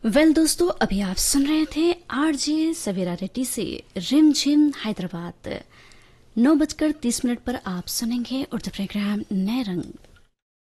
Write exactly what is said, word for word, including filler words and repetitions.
Well दोस्तों, अभी आप सुन रहे थे आरजे सवेरा रेड्डी से रिमझिम हैदराबाद। नौ बजकर तीस मिनट पर आप सुनेंगे उर्दू प्रोग्राम नए रंग।